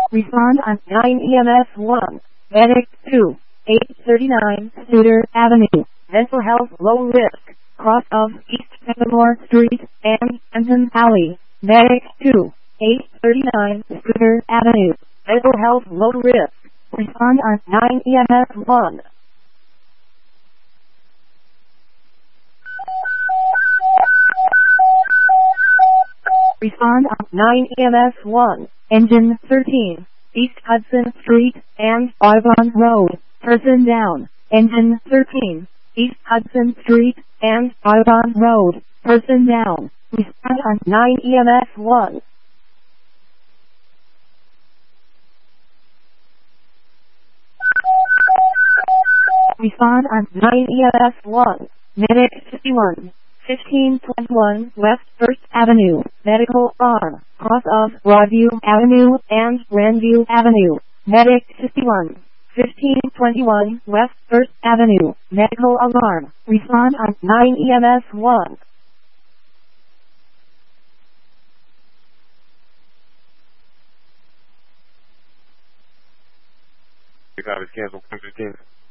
Respond on 9 EMS 1. Medic 2. 839 Suter Avenue. Mental health low risk. Cross of East Sycamore Street and Kenton Alley. Medic 2. 839 Suter Avenue. Mental health low risk. Respond on 9 EMS 1. Respond on 9 EMS 1. Engine 13. East Hudson Street and Avon Road. Person down. Engine 13. East Hudson Street and Avon Road. Person down. Respond on 9 EMS 1. Respond on 9 EMS 1. Medic 51. 1521 West 1st Avenue. Medical arm. Cross of Broadview Avenue and Grandview Avenue. Medic 51. 1521 West 1st Avenue. Medical alarm. Respond on 9 EMS 1. Cancel 15.